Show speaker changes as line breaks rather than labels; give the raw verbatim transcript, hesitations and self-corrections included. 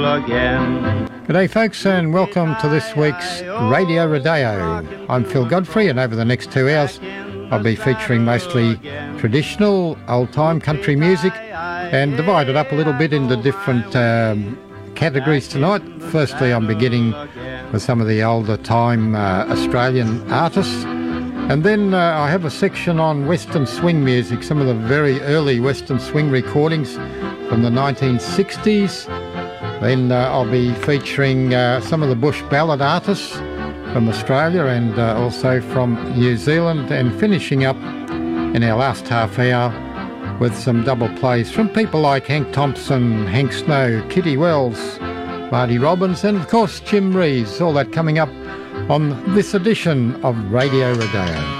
again.
G'day folks, and welcome to this week's Radio Rodeo. I'm Phil Godfrey, and over the next two hours I'll be featuring mostly traditional old-time country music and divided up a little bit into different um, categories tonight. Firstly, I'm beginning with some of the older time uh, Australian artists, and then uh, I have a section on Western swing music, some of the very early Western swing recordings from the nineteen sixties. Then uh, I'll be featuring uh, some of the bush ballad artists from Australia and uh, also from New Zealand, and finishing up in our last half hour with some double plays from people like Hank Thompson, Hank Snow, Kitty Wells, Marty Robbins, and of course Jim Reeves. All that coming up on this edition of Radio Rodeo.